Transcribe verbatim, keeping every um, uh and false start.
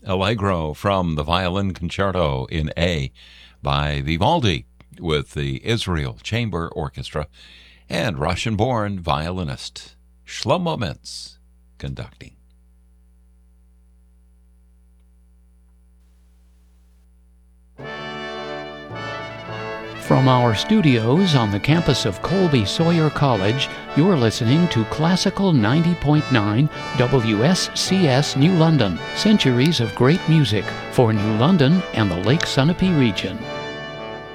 Allegro from the Violin Concerto in A by Vivaldi with the Israel Chamber Orchestra and Russian-born violinist Shlomo Mintz conducting. From our studios on the campus of Colby Sawyer College, you're listening to Classical ninety point nine W S C S New London, centuries of great music for New London and the Lake Sunapee region.